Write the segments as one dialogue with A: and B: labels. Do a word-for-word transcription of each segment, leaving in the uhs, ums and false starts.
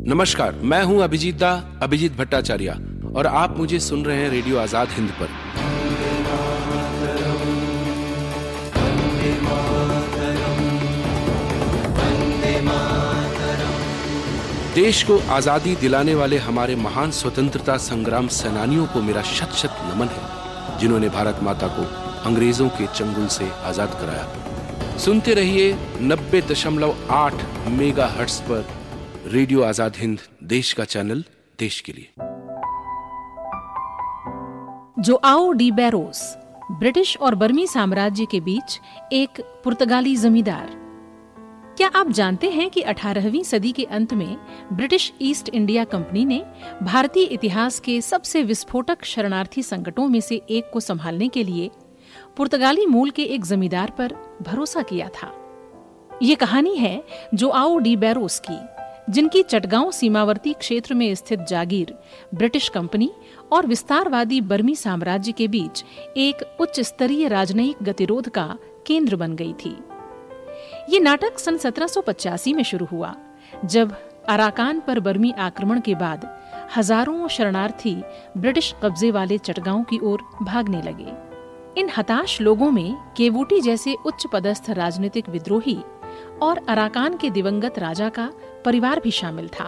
A: नमस्कार, मैं हूं अभिजीत दा अभिजीत भट्टाचार्य और आप मुझे सुन रहे हैं रेडियो आजाद हिंद पर। देश को आजादी दिलाने वाले हमारे महान स्वतंत्रता संग्राम सेनानियों को मेरा शत शत नमन है, जिन्होंने भारत माता को अंग्रेजों के चंगुल से आजाद कराया। सुनते रहिए नब्बे दशमलव आठ मेगा हर्ट्ज पर रेडियो आजाद हिंद, देश का चैनल, देश के लिए।
B: जोआओ डी बैरोस, ब्रिटिश और बर्मी साम्राज्य के बीच एक पुर्तगाली जमींदार। क्या आप जानते हैं कि अठारहवीं सदी के अंत में ब्रिटिश ईस्ट इंडिया कंपनी ने भारतीय इतिहास के सबसे विस्फोटक शरणार्थी संकटों में से एक को संभालने के लिए पुर्तगाली मूल के एक जमींदार पर भरोसा किया था। ये कहानी है जोआओ डी बैरोस की, जिनकी चटगांव सीमावर्ती क्षेत्र में स्थित जागीर ब्रिटिश कंपनी और विस्तारवादी बर्मी साम्राज्य के बीच एक उच्च स्तरीय राजनयिक गतिरोध का केंद्र बन गई थी। ये नाटक सन सत्रह सौ पचासी में शुरू हुआ, जब अराकान पर बर्मी आक्रमण के बाद हजारों शरणार्थी ब्रिटिश कब्जे वाले चटगांव की ओर भागने लगे। इन हताश लोगों में केवूटी जैसे उच्च पदस्थ राजनीतिक विद्रोही और अराकान के दिवंगत राजा का परिवार भी शामिल था।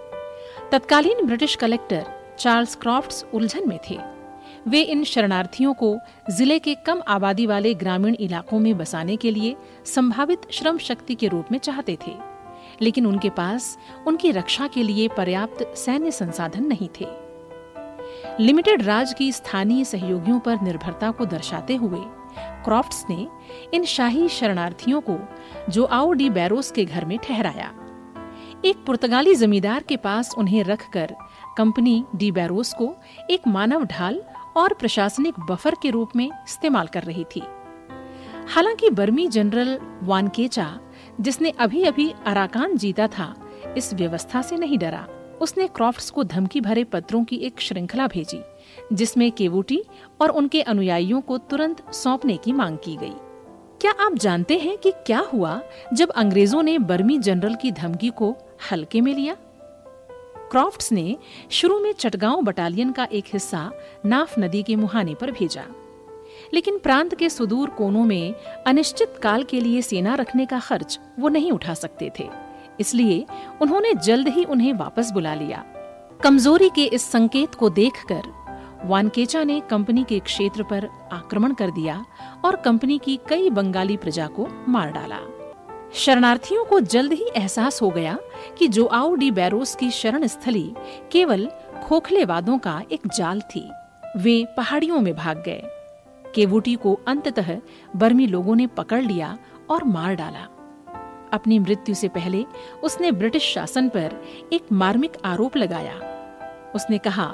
B: तत्कालीन ब्रिटिश कलेक्टर चार्ल्स क्रॉफ्ट्स उलझन में थे। वे इन शरणार्थियों को जिले के कम आबादी वाले ग्रामीण इलाकों में बसाने के लिए संभावित श्रम शक्ति के रूप में चाहते थे, लेकिन उनके पास उनकी रक्षा के लिए पर्याप्त सैन्य संसाधन नहीं थे। लिमिटेड राज की स्थानीय सहयोगियों पर निर्भरता को दर्शाते हुए क्रॉफ्ट्स ने इन शाही शरणार्थियों को जोआओ डी बैरोस के घर में ठहराया। एक पुर्तगाली जमींदार के पास उन्हें रखकर कंपनी डी बैरोस को एक मानव ढाल और प्रशासनिक बफर के रूप में इस्तेमाल कर रही थी। हालांकि बर्मी जनरल वानकेचा, जिसने अभी अभी अराकान जीता था, इस व्यवस्था से नहीं डरा। उसने क्रॉफ्ट्स को धमकी भरे पत्रों की एक श्रृंखला भेजी, जिसमें केवूटी और उनके अनुयायियों को तुरंत सौंपने की मांग की गई। क्या आप जानते हैं कि क्या हुआ जब अंग्रेजों ने बर्मी जनरल की धमकी को हल्के में लिया? क्रॉफ्ट्स ने शुरू में चटगांव बटालियन का एक हिस्सा नाफ नदी के मुहाने पर भेजा, लेकिन प्रांत के सुदूर कोनों में अनिश्चित काल के लिए सेना रखने का खर्च वो नहीं उठा सकते थे। इसलिए उन्होंने जल्द ही उन्हें वापस बुला लिया। कमजोरी के इस संकेत को देखकर वानकेचा ने कंपनी के क्षेत्र पर आक्रमण कर दिया और कंपनी की कई बंगाली प्रजा को मार डाला। शरणार्थियों को जल्द ही एहसास हो गया कि जोआओ डी बैरोस की शरण स्थली केवल खोखले वादों का एक जाल थी। वे पहाड़ियों में भाग गए। केवूटी को अंततः बर्मी लोगों ने पकड़ लिया और मार डाला। अपनी मृत्यु से पहले उसने ब्रिटिश शासन पर एक मार्मिक आरोप लगाया। उसने कहा,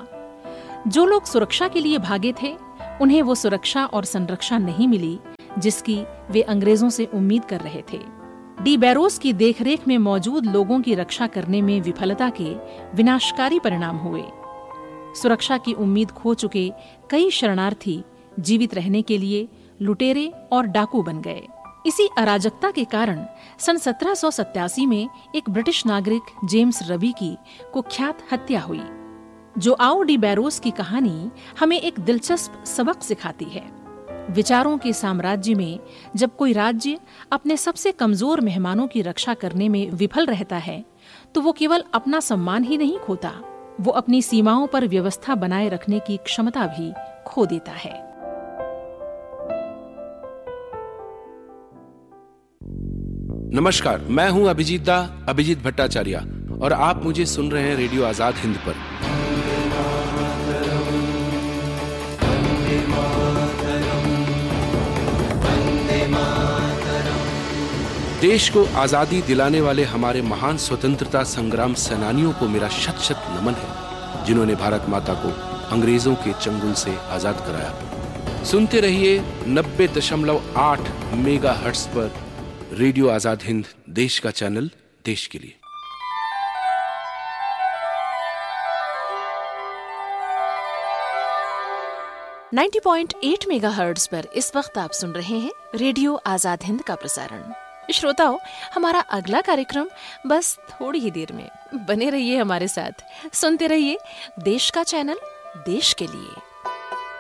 B: जो लोग सुरक्षा के लिए भागे थे, उन्हें वो सुरक्षा और संरक्षा नहीं मिली जिसकी वे अंग्रेजों से उम्मीद कर रहे थे। डी बैरोस की देखरेख में मौजूद लोगों की रक्षा करने में विफलता के विनाशकारी परिणाम हुए। सुरक्षा की उम्मीद खो चुके कई शरणार्थी जीवित रहने के लिए लुटेरे और डाकू बन गए। इसी अराजकता के कारण सन सत्रह सौ सत्तासी में एक ब्रिटिश नागरिक जेम्स रवि की कुख्यात हत्या हुई। जोआओ डी बैरोस की कहानी हमें एक दिलचस्प सबक सिखाती है। विचारों के साम्राज्य में जब कोई राज्य अपने सबसे कमजोर मेहमानों की रक्षा करने में विफल रहता है, तो वो केवल अपना सम्मान ही नहीं खोता, वो अपनी सीमाओं पर व्यवस्था बनाए रखने की क्षमता भी खो देता है।
A: नमस्कार, मैं हूं अभिजीत दा अभिजीत भट्टाचार्य और आप मुझे सुन रहे हैं रेडियो आजाद हिंद पर। देश को आजादी दिलाने वाले हमारे महान स्वतंत्रता संग्राम सेनानियों को मेरा शत शत नमन है, जिन्होंने भारत माता को अंग्रेजों के चंगुल से आजाद कराया। सुनते रहिए नब्बे दशमलव आठ मेगा हर्ट्ज पर रेडियो आजाद हिंद, देश का चैनल, देश के लिए।
B: नब्बे पॉइंट आठ मेगाहर्ट्ज पर इस वक्त आप सुन रहे हैं रेडियो आजाद हिंद का प्रसारण। श्रोताओं, हमारा अगला कार्यक्रम बस थोड़ी ही देर में। बने रहिए हमारे साथ, सुनते रहिए देश का चैनल, देश के लिए।